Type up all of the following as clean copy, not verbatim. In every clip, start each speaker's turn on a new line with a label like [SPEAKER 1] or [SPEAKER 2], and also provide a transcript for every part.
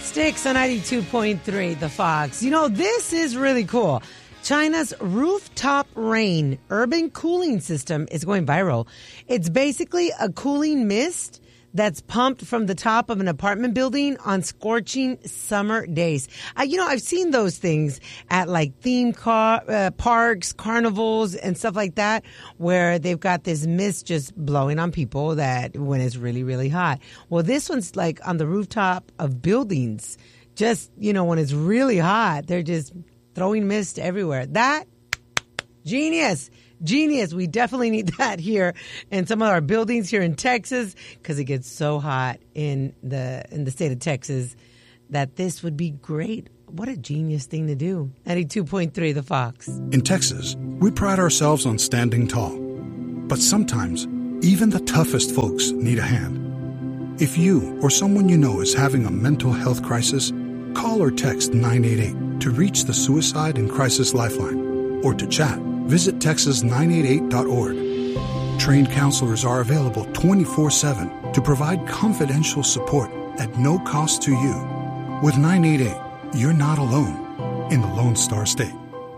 [SPEAKER 1] Sticks on 92.3, The Fox. You know, this is really cool. China's rooftop rain urban cooling system is going viral. It's basically a cooling mist that's pumped from the top of an apartment building on scorching summer days. I've seen those things at like theme parks, carnivals, and stuff like that, where they've got this mist just blowing on people that when it's really, really hot. Well, this one's like on the rooftop of buildings. Just, when it's really hot, they're just throwing mist everywhere. That, genius. We definitely need that here in some of our buildings here in Texas because it gets so hot in the state of Texas that this would be great. What a genius thing to do. 92.3, The Fox.
[SPEAKER 2] In Texas, we pride ourselves on standing tall. But sometimes, even the toughest folks need a hand. If you or someone you know is having a mental health crisis, call or text 988 to reach the Suicide and Crisis Lifeline. Or to chat, visit texas988.org. Trained counselors are available 24/7 to provide confidential support at no cost to you. With 988, you're not alone in the Lone Star State.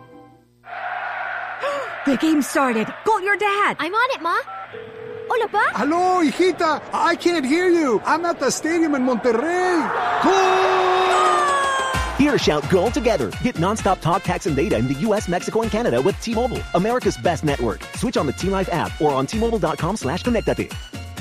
[SPEAKER 3] The game started. Call your dad.
[SPEAKER 4] I'm on it, Ma. Hola, Pa.
[SPEAKER 5] Hello, hijita. I can't hear you. I'm at the stadium in Monterrey. Goal!
[SPEAKER 6] Here, shout goal together. Get nonstop talk, text, and data in the U.S., Mexico, and Canada with T-Mobile, America's best network. Switch on the T-Life app or on T-Mobile.com/connectate.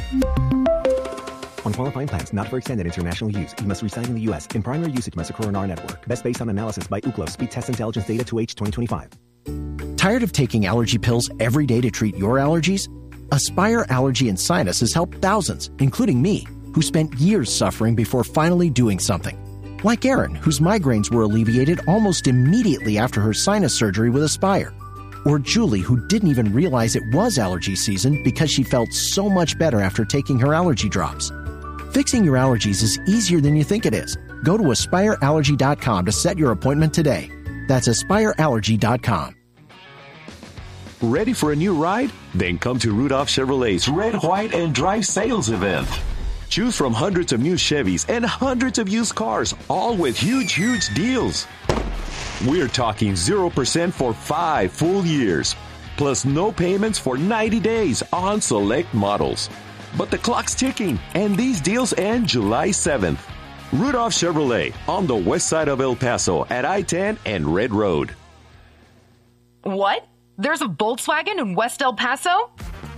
[SPEAKER 6] On qualifying plans, not for extended international use. You must reside in the U.S. In primary usage must occur on our network. Best based on analysis by Ookla. Speed test intelligence data to H 2025.
[SPEAKER 7] Tired of taking allergy pills every day to treat your allergies? Aspire Allergy and Sinus has helped thousands, including me, who spent years suffering before finally doing something. Like Erin, whose migraines were alleviated almost immediately after her sinus surgery with Aspire. Or Julie, who didn't even realize it was allergy season because she felt so much better after taking her allergy drops. Fixing your allergies is easier than you think it is. Go to AspireAllergy.com to set your appointment today. That's AspireAllergy.com.
[SPEAKER 8] Ready for a new ride? Then come to Rudolph Chevrolet's Red, White, and Drive sales event. Choose from hundreds of new Chevys and hundreds of used cars, all with huge deals. We're talking 0% for 5 full years, plus no payments for 90 days on select models. But the clock's ticking, and these deals end July 7th. Rudolph Chevrolet on the west side of El Paso at I-10 and Red Road.
[SPEAKER 9] What? There's a Volkswagen in West El Paso?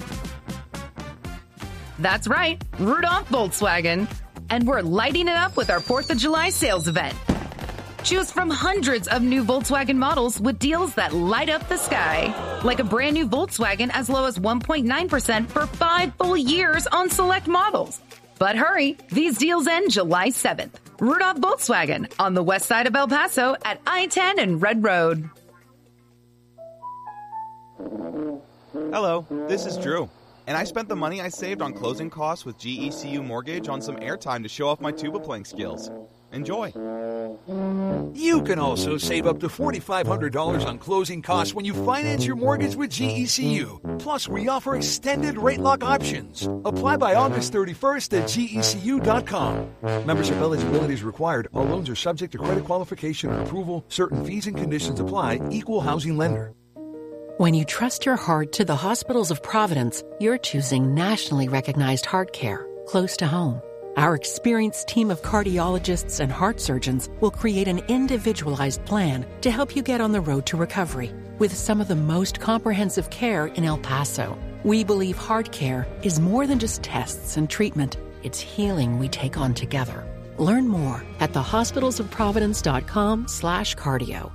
[SPEAKER 9] That's right, Rudolph Volkswagen. And we're lighting it up with our 4th of July sales event. Choose from hundreds of new Volkswagen models with deals that light up the sky. Like a brand new Volkswagen as low as 1.9% for 5 full years on select models. But hurry, these deals end July 7th. Rudolph Volkswagen on the west side of El Paso at I-10 and Red Road.
[SPEAKER 10] Hello, this is Drew. And I spent the money I saved on closing costs with GECU Mortgage on some airtime to show off my tuba playing skills. Enjoy.
[SPEAKER 11] You can also save up to $4,500 on closing costs when you finance your mortgage with GECU. Plus, we offer extended rate lock options. Apply by August 31st at GECU.com. Membership eligibility is required. All loans are subject to credit qualification and approval. Certain fees and conditions apply. Equal housing lender.
[SPEAKER 12] When you trust your heart to the Hospitals of Providence, you're choosing nationally recognized heart care close to home. Our experienced team of cardiologists and heart surgeons will create an individualized plan to help you get on the road to recovery with some of the most comprehensive care in El Paso. We believe heart care is more than just tests and treatment. It's healing we take on together. Learn more at thehospitalsofprovidence.com/cardio.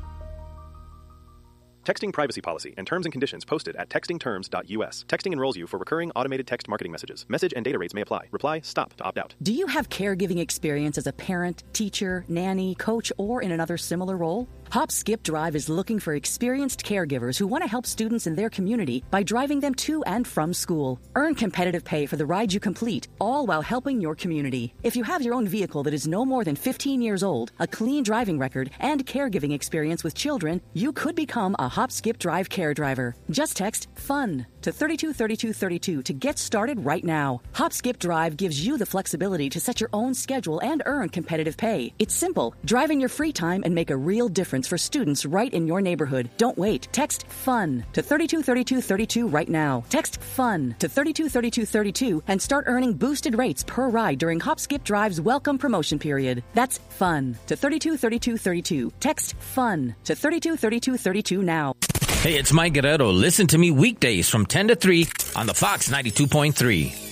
[SPEAKER 13] Texting privacy policy and terms and conditions posted at textingterms.us. Texting enrolls you for recurring automated text marketing messages. Message and data rates may apply. Reply STOP to opt out.
[SPEAKER 14] Do you have caregiving experience as a parent, teacher, nanny, coach, or in another similar role? Hop Skip Drive is looking for experienced caregivers who want to help students in their community by driving them to and from school. Earn competitive pay for the ride you complete, all while helping your community. If you have your own vehicle that is no more than 15 years old, a clean driving record, and caregiving experience with children, you could become a Hop Skip Drive care driver. Just text FUN to 323232 to get started right now. Hop Skip Drive gives you the flexibility to set your own schedule and earn competitive pay. It's simple. Drive in your free time and make a real difference for students right in your neighborhood. Don't wait. Text FUN to 323232 right now. Text FUN to 323232 and start earning boosted rates per ride during Hop Skip Drive's welcome promotion period. That's FUN to 323232. Text FUN to 323232 now.
[SPEAKER 15] Hey, it's Mike Guerrero. Listen to me weekdays from 10 to 3 on the Fox 92.3.